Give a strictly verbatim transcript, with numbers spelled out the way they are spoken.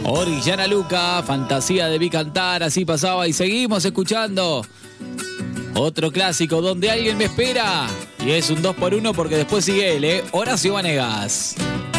Orellana Luca, Fantasía de Vi Cantar, así pasaba y seguimos escuchando otro clásico, Donde alguien me espera. Y es un dos por uno porque después sigue él, ¿eh? Horacio Vanegas.